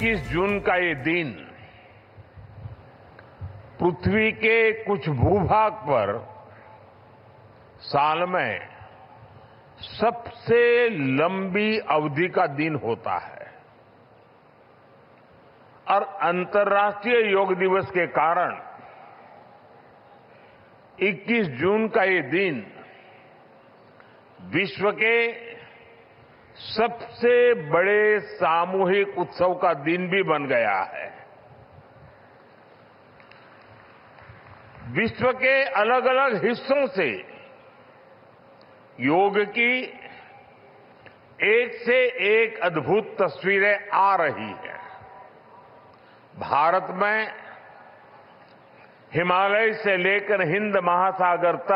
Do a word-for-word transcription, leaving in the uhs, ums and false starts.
इक्कीस जून का ये दिन पृथ्वी के कुछ भूभाग पर साल में सबसे लंबी अवधि का दिन होता है और अंतर्राष्ट्रीय योग दिवस के कारण इक्कीस जून का ये दिन विश्व के सबसे बड़े सामूहिक उत्सव का दिन भी बन गया है। विश्व के अलग अलग हिस्सों से योग की एक से एक अद्भुत तस्वीरें आ रही हैं। भारत में हिमालय से लेकर हिंद महासागर तक